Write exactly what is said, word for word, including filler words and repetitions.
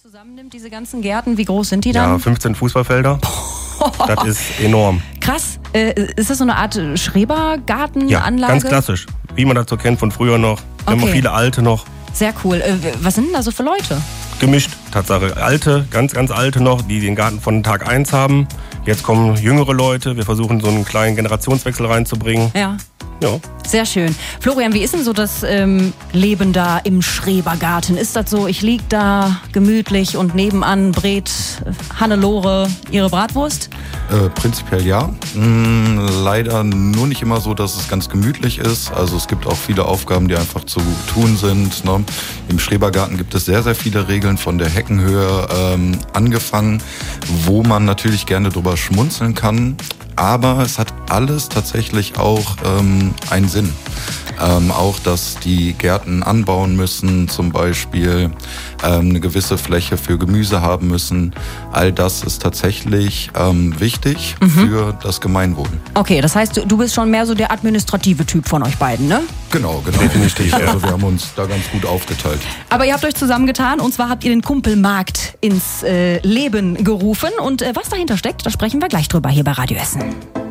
zusammennimmt, diese ganzen Gärten, wie groß sind die dann? Ja, fünfzehn Fußballfelder. Das ist enorm. Krass. Äh, ist das so eine Art Schrebergartenanlage? Ja, ganz klassisch. Wie man das so kennt von früher noch. Wir haben Okay. auch viele alte noch. Sehr cool. Äh, was sind denn da so für Leute? Gemischt, Tatsache. Alte, ganz, ganz alte noch, die den Garten von Tag eins haben. Jetzt kommen jüngere Leute. Wir versuchen so einen kleinen Generationswechsel reinzubringen. Ja. Ja. Sehr schön. Florian, wie ist denn so das ähm, Leben da im Schrebergarten? Ist das so, ich lieg da gemütlich und nebenan brät Hannelore ihre Bratwurst? Äh, prinzipiell ja. Mm, leider nur nicht immer so, dass es ganz gemütlich ist. Also es gibt auch viele Aufgaben, die einfach zu tun sind. Ne? Im Schrebergarten gibt es sehr, sehr viele Regeln von der Heckenhöhe ähm, angefangen, wo man natürlich gerne drüber schmunzeln kann. Aber es hat alles tatsächlich auch ähm, einen Sinn. Ähm, auch, dass die Gärten anbauen müssen, zum Beispiel ähm, eine gewisse Fläche für Gemüse haben müssen. All das ist tatsächlich ähm, wichtig mhm. für das Gemeinwohl. Okay, das heißt, du bist schon mehr so der administrative Typ von euch beiden, ne? Genau, genau. Definitiv. Also wir haben uns da ganz gut aufgeteilt. Aber ihr habt euch zusammengetan und zwar habt ihr den Kumpelmarkt ins äh, Leben gerufen. Und äh, was dahinter steckt, da sprechen wir gleich drüber hier bei Radio Essen.